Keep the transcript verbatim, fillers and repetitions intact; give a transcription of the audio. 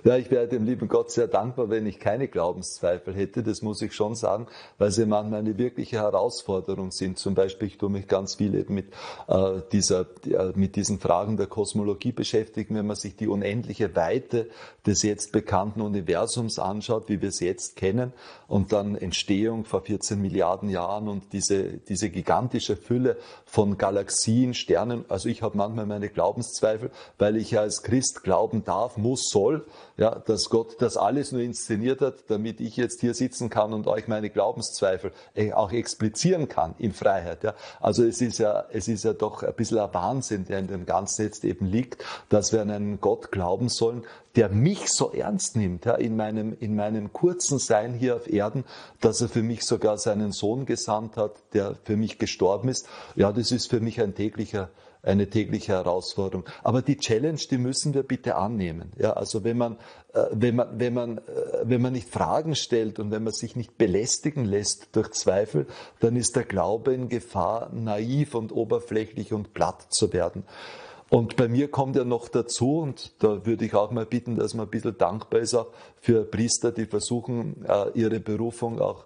Ja, ich wäre dem lieben Gott sehr dankbar, wenn ich keine Glaubenszweifel hätte, das muss ich schon sagen, weil sie manchmal eine wirkliche Herausforderung sind. Zum Beispiel, ich tue mich ganz viel eben mit, äh, dieser, äh, mit diesen Fragen der Kosmologie beschäftigen, wenn man sich die unendliche Weite des jetzt bekannten Universums anschaut, wie wir es jetzt kennen, und dann Entstehung vor vierzehn Milliarden Jahren und diese, diese gigantische Fülle von Galaxien, Sternen. Also ich habe manchmal meine Glaubenszweifel, weil ich ja als Christ glauben darf, muss, soll, ja, dass Gott das alles nur inszeniert hat, damit ich jetzt hier sitzen kann und euch meine Glaubenszweifel auch explizieren kann in Freiheit. Ja. Also es ist ja, es ist ja doch ein bisschen ein Wahnsinn, der in dem Ganzen jetzt eben liegt, dass wir an einen Gott glauben sollen, der mich so ernst nimmt, ja, in meinem, in meinem kurzen Sein hier auf Erden, dass er für mich sogar seinen Sohn gesandt hat, der für mich gestorben ist. Ja, das ist für mich ein täglicher eine tägliche Herausforderung. Aber die Challenge, die müssen wir bitte annehmen. Ja, also wenn man, äh, wenn man, wenn man, äh, wenn man nicht Fragen stellt und wenn man sich nicht belästigen lässt durch Zweifel, dann ist der Glaube in Gefahr, naiv und oberflächlich und platt zu werden. Und bei mir kommt ja noch dazu, und da würde ich auch mal bitten, dass man ein bisschen dankbar ist auch für Priester, die versuchen, ihre Berufung auch